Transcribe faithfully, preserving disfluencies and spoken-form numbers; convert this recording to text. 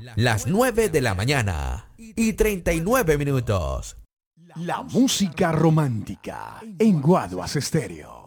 las nueve de la mañana y treinta y nueve minutos. La música romántica en Guaduas Estéreo.